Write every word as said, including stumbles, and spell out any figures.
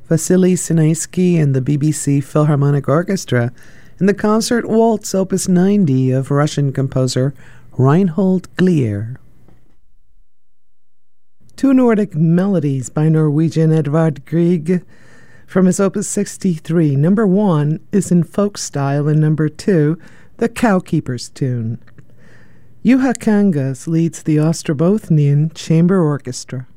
Vasily Sinaisky and the B B C Philharmonic Orchestra in the concert waltz opus ninety of Russian composer Reinhold Glier. Two Nordic melodies by Norwegian Edvard Grieg from his opus sixty-three. Number one is in folk style and number two, the Cowkeeper's Tune. Juha Kangas leads the Ostrobothnian Chamber Orchestra.